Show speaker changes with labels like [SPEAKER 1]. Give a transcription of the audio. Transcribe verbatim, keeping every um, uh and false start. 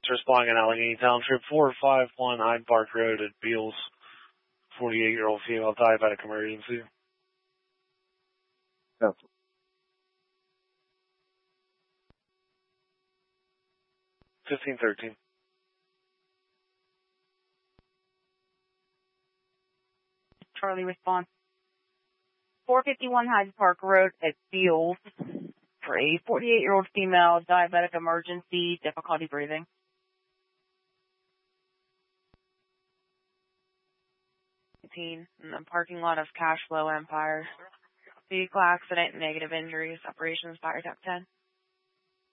[SPEAKER 1] responding in Allegheny Township, four five one Hyde Park Road at Beals, forty-eight-year-old female diabetic emergency.
[SPEAKER 2] Cancel.
[SPEAKER 1] fifteen thirteen.
[SPEAKER 3] Charlie response. four fifty-one Hyde Park Road at Beals for a forty-eight-year-old female diabetic emergency, difficulty breathing. In the parking lot of Cashflow Empire. Vehicle accident, negative injuries, operations, fire tech ten.